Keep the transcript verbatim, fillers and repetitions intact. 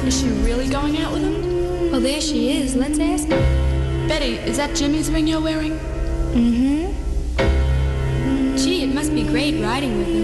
Is she really going out with him? Well, there she is. Let's ask her. Betty, is that Jimmy's ring you're wearing? Mm-hmm. Gee, it must be great riding with